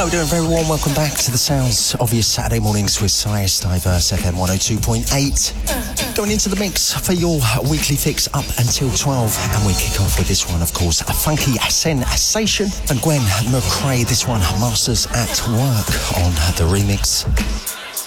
we doing? Very warm welcome back to the sounds of your Saturday mornings with Sias Diverse FM 102.8. Going into the mix for your weekly fix up until 12. And we kick off with this one, of course, a funky sensation. And Gwen McCrae, this one, Masters at Work on the remix.